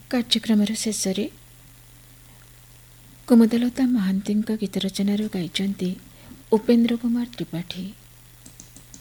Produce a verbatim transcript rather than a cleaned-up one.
କାର୍ଯ୍ୟକ୍ରମର ଶେଷରେ କୁମୁଦଲତା ମହାନ୍ତିଙ୍କ ଗୀତ ରଚନାରୁ ଗାଇଛନ୍ତି ଉପେନ୍ଦ୍ର କୁମାର ତ୍ରିପାଠୀ।